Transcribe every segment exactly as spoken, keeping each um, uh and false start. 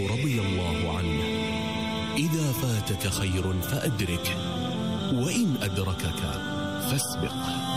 رضي الله عنه: إذا فاتك خير فأدركه، وإن أدركك فاسبق.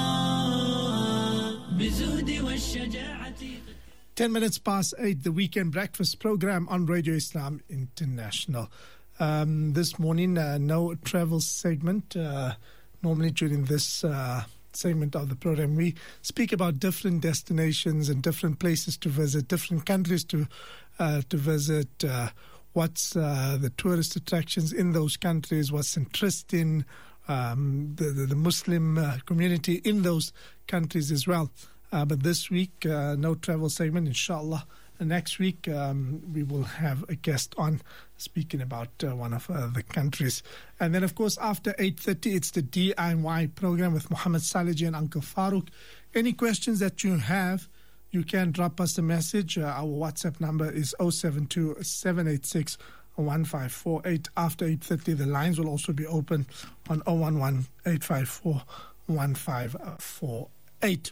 Ten minutes past eight, the weekend breakfast program on Radio Islam International. Um, this morning, uh, no travel segment. Uh, normally during this uh, segment of the program, we speak about different destinations and different places to visit, different countries to uh, to visit, uh, what's uh, the tourist attractions in those countries, what's interesting, um, the, the, the Muslim uh, community in those countries as well. Uh, but this week, uh, no travel segment, inshallah. And next week, um, we will have a guest on speaking about uh, one of uh, the countries. And then, of course, after eight thirty, it's the D I Y program with Muhammad Saleh and Uncle Farouk. Any questions that you have, you can drop us a message. Uh, our WhatsApp number is zero seven two, seven eight six, one five four eight. After eight thirty, the lines will also be open on zero one one, eight five four, one five four eight.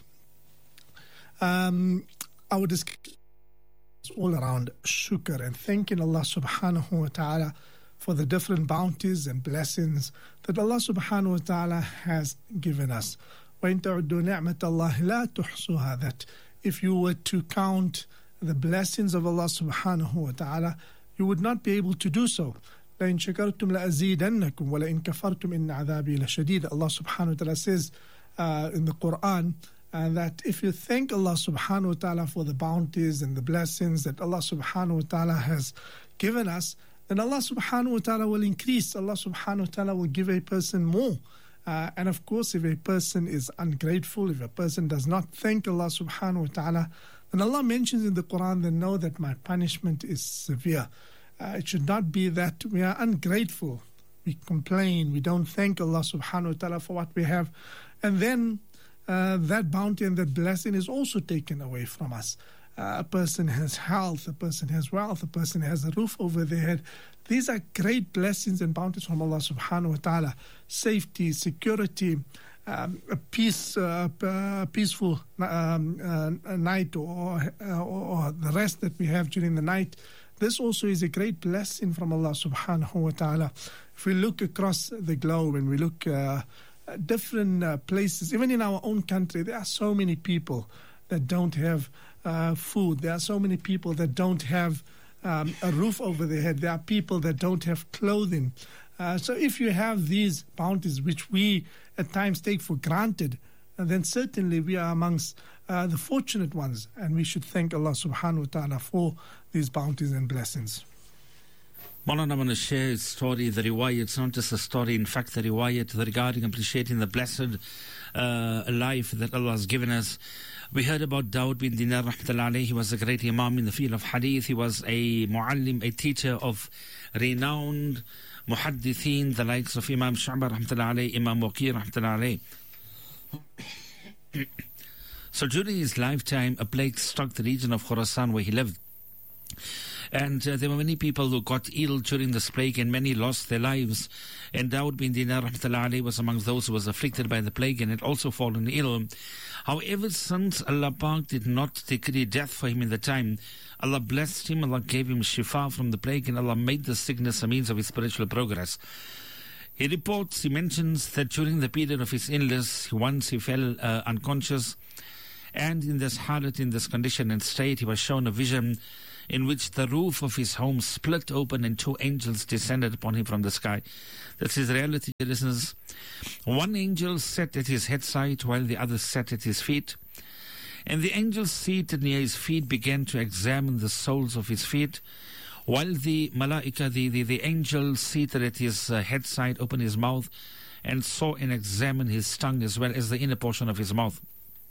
Um, our discussion is all around shukr and thanking Allah subhanahu wa ta'ala for the different bounties and blessings that Allah subhanahu wa ta'ala has given us. وَإِن تَعُدُّوا نِعْمَةَ اللَّهِ لَا تُحْصُوهَا, that if you were to count the blessings of Allah subhanahu wa ta'ala, you would not be able to do so. لَإِن شَكَرْتُمْ لَأَزِيدَنَّكُمْ وَلَإِن كَفَرْتُمْ إِنَّ عَذَابِي لَشَدِيدٌ. Allah subhanahu wa ta'ala says uh, in the Quran, and that if you thank Allah subhanahu wa ta'ala for the bounties and the blessings that Allah subhanahu wa ta'ala has given us, then Allah subhanahu wa ta'ala will increase. Allah subhanahu wa ta'ala will give a person more. Uh, and of course, if a person is ungrateful, if a person does not thank Allah subhanahu wa ta'ala, then Allah mentions in the Quran, then know that my punishment is severe. Uh, it should not be that we are ungrateful, we complain, we don't thank Allah subhanahu wa ta'ala for what we have, and then Uh, that bounty and that blessing is also taken away from us. Uh, a person has health, a person has wealth, a person has a roof over their head. These are great blessings and bounties from Allah subhanahu wa ta'ala. Safety, security, um, a peace, uh, uh, peaceful um, uh, night or, uh, or the rest that we have during the night. This also is a great blessing from Allah subhanahu wa ta'ala. If we look across the globe and we look uh, different uh, places, even in our own country, there are so many people that don't have uh, food. There are so many people that don't have um, a roof over their head. There are people that don't have clothing. Uh, so if you have these bounties, which we at times take for granted, uh, then certainly we are amongst uh, the fortunate ones, and we should thank Allah subhanahu wa ta'ala for these bounties and blessings. Maulana, I want to share a story, the riwayat. It's not just a story, in fact, the riwayat regarding appreciating the blessed uh, life that Allah has given us. We heard about Dawud bin Dinar, rahmatullahi alayhi. He was a great imam in the field of hadith. He was a muallim, a teacher of renowned muhaddithin, the likes of Imam Shu'bah, rahmatullahi alayhi, Imam Waqir, rahmatullahi alayhi. So during his lifetime, a plague struck the region of Khurasan where he lived. And uh, there were many people who got ill during this plague, and many lost their lives. And Dawud bin Dinar rahmatullahi alayhi was amongst those who was afflicted by the plague and had also fallen ill. However, since Allah Pak did not decree death for him in the time, Allah blessed him, Allah gave him shifa from the plague, and Allah made the sickness a means of his spiritual progress. He reports, he mentions that during the period of his illness, once he fell uh, unconscious, and in this halat, in this condition and state, he was shown a vision in which the roof of his home split open and two angels descended upon him from the sky. That's his reality, listeners. One angel sat at his head side while the other sat at his feet. And the angel seated near his feet began to examine the soles of his feet, while the malaika, the, the, the angel seated at his uh, head side, opened his mouth and saw and examined his tongue as well as the inner portion of his mouth.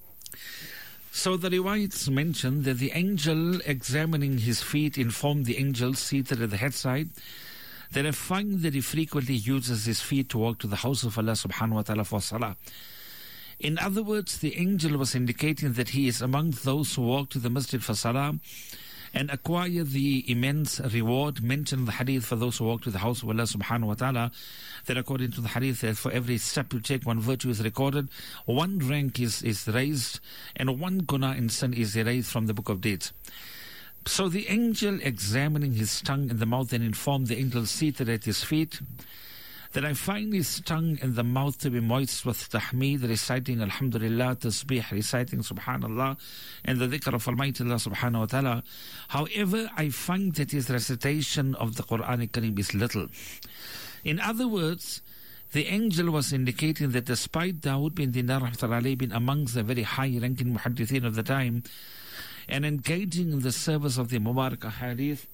So the riwayats mention that the angel examining his feet informed the angel seated at the head side that I find that he frequently uses his feet to walk to the house of Allah subhanahu wa ta'ala for salah. In other words, the angel was indicating that he is among those who walk to the masjid for salah and acquire the immense reward mentioned in the hadith for those who walk to the house of Allah subhanahu wa ta'ala, that according to the hadith, that for every step you take, one virtue is recorded, one rank is, is raised, and one guna in sin is erased from the book of deeds. So the angel, examining his tongue and the mouth, then informed the angel seated at his feet that I find his tongue and the mouth to be moist with tahmeed, reciting Alhamdulillah, tasbih, reciting Subhanallah, and the dhikr of Almighty Allah Subhanahu wa Ta'ala. However, I find that his recitation of the Quran Kareem is little. In other words, the angel was indicating that despite Dawood bin Dinar rahmatullahi being amongst the very high-ranking muhaddithin of the time and engaging in the service of the Mubarak Hadith,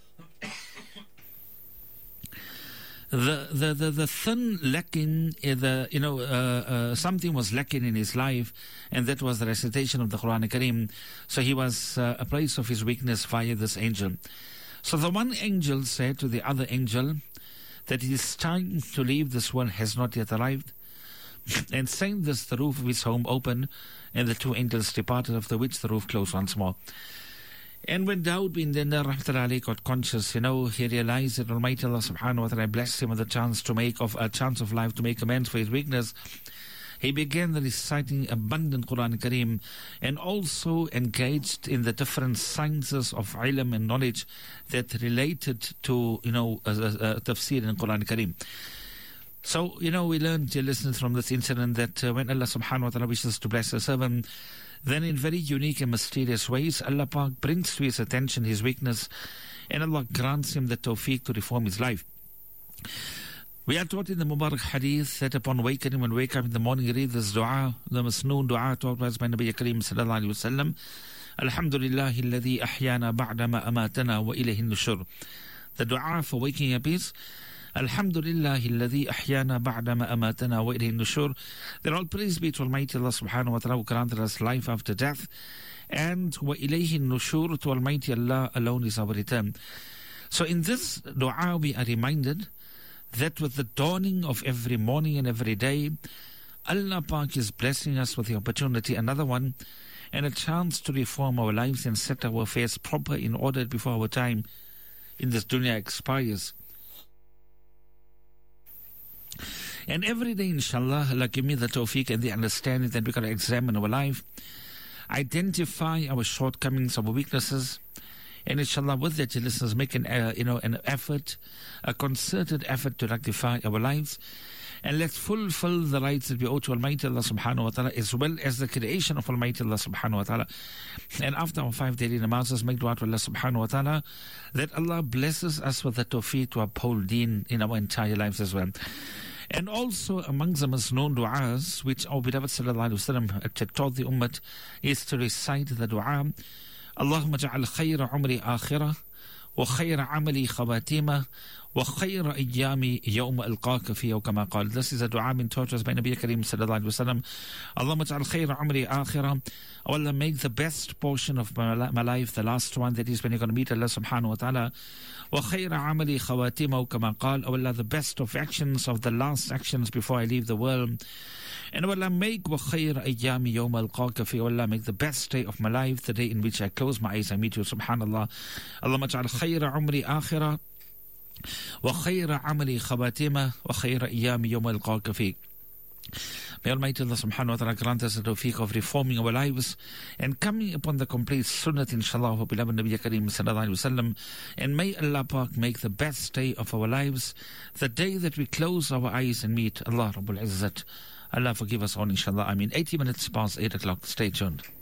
The, the, the, the thin lacking, the, you know, uh, uh, something was lacking in his life, and that was the recitation of the Quran Kareem. So he was uh, a place of his weakness via this angel. So the one angel said to the other angel that his time to leave this world has not yet arrived. And saying this, the roof of his home opened, and the two angels departed, after which the roof closed once more. And when Dawood bin Dinar rahmatullahi got conscious, you know, he realized that Almighty Allah Subhanahu wa Ta'ala blessed him with a chance to make of a chance of life to make amends for his weakness. He began reciting abundant Quran Kareem and also engaged in the different sciences of ilm and knowledge that related to, you know, uh, uh, tafsir in Quran Kareem. So, you know, we learned, dear listeners, from this incident that uh, when Allah Subhanahu wa Ta'ala wishes to bless a servant, then in very unique and mysterious ways, Allah Pak brings to his attention his weakness, and Allah grants him the tawfiq to reform his life. We are taught in the Mubarak Hadith that upon awakening, when we wake up in the morning, read this dua, the Masnoon dua taught by Nabi Kareem sallallahu alayhi wa sallam, Alhamdulillahi alladhi ahyana ba'dama amatana wa ilayhi nushur. The dua for waking up is, Alhamdulillahi alladhi ahyana ba'dama amatana wa ilayhi nushur. That all praise be to Almighty Allah Subhanahu wa Ta'ala who granted us life after death, and wa ilayhi nushur, to Almighty Allah alone is our return. So in this dua we are reminded that with the dawning of every morning and every day, Allah Pak is blessing us with the opportunity, another one, and a chance to reform our lives and set our affairs proper in order before our time in this dunya expires. And every day, inshallah, Allah give me the tawfiq and the understanding that we've got to examine our life, identify our shortcomings, our weaknesses, and inshallah, with that, you listeners, make an, uh, you know, an effort, a concerted effort to rectify our lives, and let's fulfill the rights that we owe to Almighty Allah Subhanahu wa Ta'ala, as well as the creation of Almighty Allah Subhanahu wa Ta'ala. And after our five daily namazes, make dua to Allah Subhanahu wa Ta'ala that Allah blesses us with the tawfiq to uphold deen in our entire lives as well. And also amongst the Masnoon du'as, which our beloved sallallahu alayhi wa sallam taught the ummah, is to recite the dua, Allahumma ja'al khayra umri akhirah, wa khayra amali khawatimah, wa khayra ayyami yawma alqaka fi yaw kama qal. This is a dua been taught us by Nabi Kareem sallallahu alayhi wa sallam. Allahumma ja'al khayra umri akhirah. Oh Allah, make the best portion of my, my life the last one, that is when you're going to meet Allah Subhanahu wa Ta'ala. وَخَيْرَ عَمَلِي خَوَاتِمَهُ كَمَا قَالَ. Oh Allah, the best of actions, of the last actions before I leave the world. And oh Allah, make وَخَيْرَ أَيَّامِ يَوْمَ الْقَاكَ فِي. Oh Allah, make the best day of my life the day in which I close my eyes, I meet you, subhanallah. اللهم اجعل خير عمري آخرة وخير عملي خواتمة وخير أيام يوم القاك فيه. May Almighty Allah Subhanahu wa Ta'ala grant us the tawfiq of reforming our lives and coming upon the complete sunnah, inshallah, of beloved Nabi Kareem sallallahu alayhi wa sallam. And may Allah Pak make the best day of our lives the day that we close our eyes and meet Allah Rabbul Izzat. Allah forgive us all, inshallah. I mean, eighty minutes past eight o'clock. Stay tuned.